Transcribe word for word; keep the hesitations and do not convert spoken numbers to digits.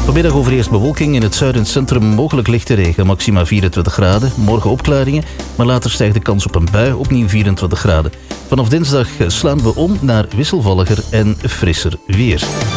Vanmiddag overheerst bewolking, in het zuiden en centrum mogelijk lichte regen, maxima vierentwintig graden. Morgen opklaringen, maar later stijgt de kans op een bui, opnieuw vierentwintig graden. Vanaf dinsdag slaan we om naar wisselvalliger en frisser weer.